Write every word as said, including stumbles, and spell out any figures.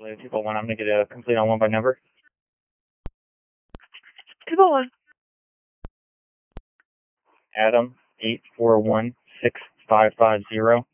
People one, I'm going to get a complete on one by number. People one. Adam, eight four one six five five zero.